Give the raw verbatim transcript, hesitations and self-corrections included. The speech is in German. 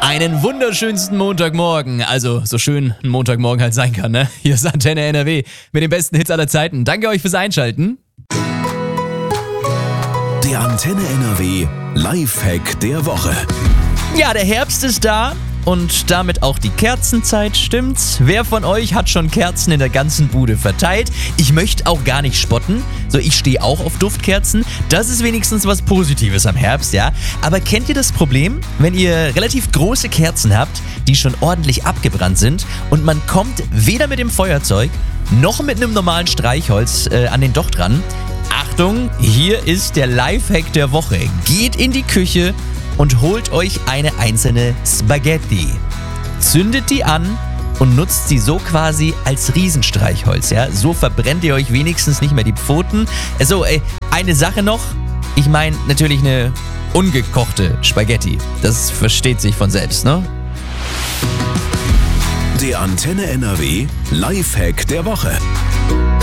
Einen wunderschönsten Montagmorgen, also so schön ein Montagmorgen halt sein kann, ne? Hier ist Antenne N R W mit den besten Hits aller Zeiten. Danke euch fürs Einschalten. Der Antenne N R W Lifehack der Woche. Ja, der Herbst ist da und damit auch die Kerzenzeit, stimmt's? Wer von euch hat schon Kerzen in der ganzen Bude verteilt? Ich möchte auch gar nicht spotten, so ich stehe auch auf Duftkerzen. Das ist wenigstens was Positives am Herbst, ja? Aber kennt ihr das Problem, wenn ihr relativ große Kerzen habt, die schon ordentlich abgebrannt sind und man kommt weder mit dem Feuerzeug noch mit einem normalen Streichholz äh, an den Docht ran? Achtung, hier ist der Lifehack der Woche. Geht in die Küche und holt euch eine einzelne Spaghetti. Zündet die an und nutzt sie so quasi als Riesenstreichholz. Ja? So verbrennt ihr euch wenigstens nicht mehr die Pfoten. So, ey, eine Sache noch. Ich meine natürlich eine ungekochte Spaghetti. Das versteht sich von selbst, ne? Der Antenne N R W Lifehack der Woche.